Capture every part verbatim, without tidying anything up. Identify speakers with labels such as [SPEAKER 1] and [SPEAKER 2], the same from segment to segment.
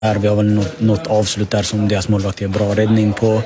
[SPEAKER 1] Vi har väl något, något avslut där som deras målvakt är bra räddning på.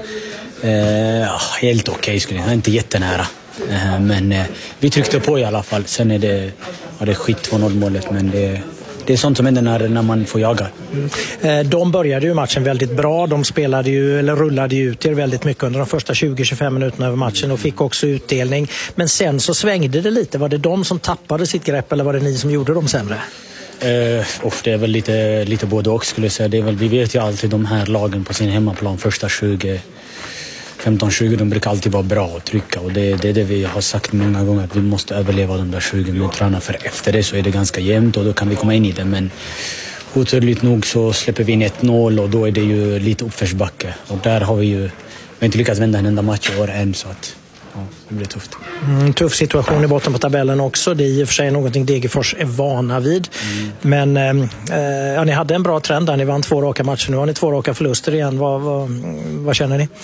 [SPEAKER 1] Eh, helt okej okay, skulle jag säga, inte jättenära. Eh, men eh, vi tryckte på i alla fall. Sen är det, ja, det är skit två noll målet, men det, det är sånt som händer när, när man får jaga.
[SPEAKER 2] Mm. De började ju matchen väldigt bra. De spelade ju, eller rullade ju ut er väldigt mycket under de första tjugo till tjugofem minuterna över matchen och fick också utdelning. Men sen så svängde det lite. Var det de som tappade sitt grepp eller var det ni som gjorde dem sämre?
[SPEAKER 1] Uh, och det är väl lite, lite både och skulle jag säga. Det är väl, vi vet ju alltid de här lagen på sin hemmaplan första tjugo, femton tjugo, de brukar alltid vara bra och trycka, och det, det är det vi har sagt många gånger, att vi måste överleva de där tjugo minuterna, för efter det så är det ganska jämnt och då kan vi komma in i det. Men oturligt nog så släpper vi in ett noll och då är det ju lite uppförsbacke, och där har vi ju vi har inte lyckats vända en enda match i år än, så att ja, det blir tufft.
[SPEAKER 2] Mm, tuff situation i botten på tabellen också. Det är i och för sig någonting Degerfors är vana vid. Mm. Men eh, ja, ni hade en bra trend där. Ni vann två raka matcher. Nu har ni två raka förluster igen. Vad, vad, vad känner ni?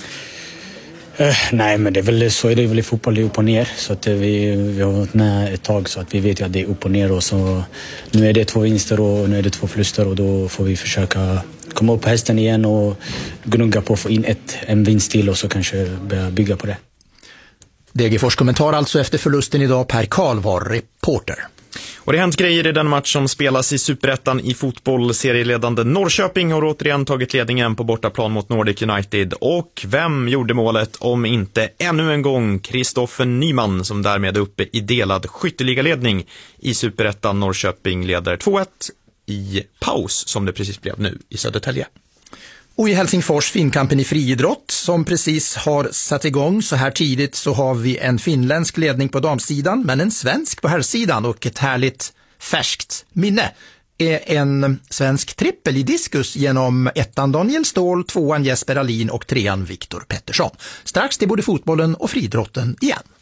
[SPEAKER 1] Eh, nej, men det är väl så är det väl i fotboll, det är upp och ner. Så att vi, vi har varit med ett tag, så att vi vet ju att det är upp och ner. Och så, nu är det två vinster och nu är det två förluster, och då får vi försöka komma upp på hästen igen och gnugga på att få in ett, en vinst till och så kanske börja bygga på det.
[SPEAKER 3] Degerfors kommentar alltså efter förlusten idag. Per Karl var reporter.
[SPEAKER 4] Och det har hänt grejer i den match som spelas i Superettan i fotboll. Serieledande Norrköping har återigen tagit ledningen på bortaplan mot Nordic United. Och vem gjorde målet om inte ännu en gång Kristoffer Nyman, som därmed är uppe i delad skytteligaledning i Superettan. Norrköping leder två ett i paus, som det precis blev nu i Södertälje.
[SPEAKER 3] Och i Helsingfors, finkampen i friidrott som precis har satt igång. Så här tidigt så har vi en finländsk ledning på damsidan, men en svensk på herrsidan, och ett härligt färskt minne är en svensk trippel i diskus genom ettan Daniel Ståhl, tvåan Jesper Alin och trean Viktor Pettersson. Strax till både fotbollen och friidrotten igen.